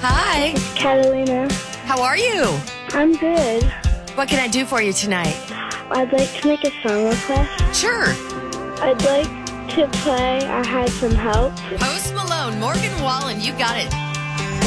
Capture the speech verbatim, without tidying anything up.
Hi. Catalina. How are you? I'm good. What can I do for you tonight? I'd like to make a song request. Sure. I'd like to play I Had Some Help. Post Malone, Morgan Wallen, you got it.